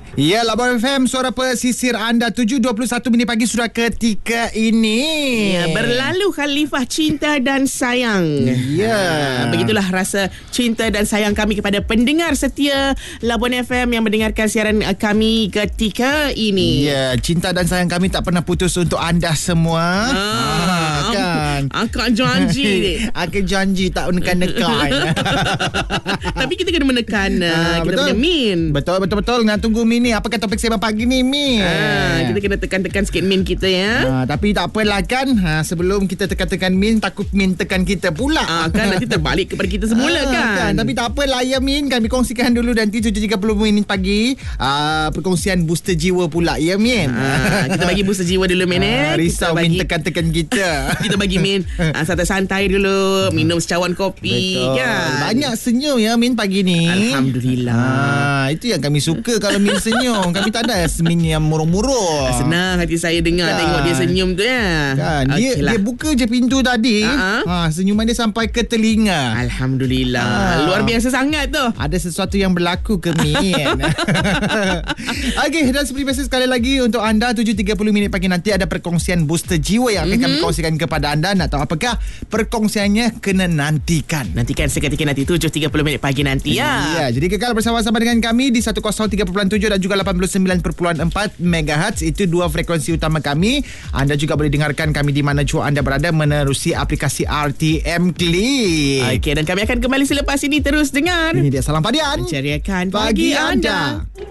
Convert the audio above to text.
Ya, Labuan FM, suara pesisir anda. 7.21 minit pagi sudah ketika ini. Ya, berlalu Khalifah cinta dan sayang. Ya. Begitulah rasa cinta dan sayang kami kepada pendengar setia Labuan FM yang mendengarkan siaran kami ketika ini. Ya, cinta dan sayang kami tak pernah putus untuk anda semua. Kan? Akak janji. Akak janji tak menekan-nekan. Tapi kita kena menekan kita betul. punya Min. Betul. Nak tunggu Min ni. Apakah topik sembang pagi ni, Min? Kita kena tekan-tekan sikit Min kita ya. Tapi tak apalah kan. Sebelum kita tekan-tekan Min, takut Min tekan kita pula. Kan nanti terbalik kepada kita semula kan. Tapi tak apalah ya Min. Kami kongsikan dulu nanti 7.30 minit pagi. Perkongsian booster jiwa pula ya Min. Kita bagi booster jiwa dulu Min risau kita Min tekan-tekan kita. Kita bagi Min santai-santai dulu, minum secawan kopi. Betul. Kan. Banyak senyum ya Min pagi ni. Alhamdulillah. Itu yang kami suka kalau Min senyum. Kami tak ada Min yang murung-murung. Senang hati saya dengar tengok dia senyum tu ya. Kan. Dia buka je pintu tadi. Senyuman dia sampai ke telinga. Alhamdulillah. Luar biasa sangat tu. Ada sesuatu yang berlaku ke Min. Okey, dan seperti biasa sekali lagi untuk anda 7.30 minit pagi nanti ada perkongsian booster jiwa yang akan kami kongsikan kepada anda. Nak tahu apakah perkongsiannya? Kena nantikan seketika nanti 7.30 minit pagi nanti ya. Ya, jadi kekal bersama-sama dengan kami di 103.7 dan juga 89.4 MHz. Itu dua frekuensi utama kami. Anda juga boleh dengarkan kami di mana jua anda berada menerusi aplikasi RTM Click. Okey, dan kami akan kembali selepas ini. Terus dengar. Ini dia Salam Padian, menceriakan pagi anda.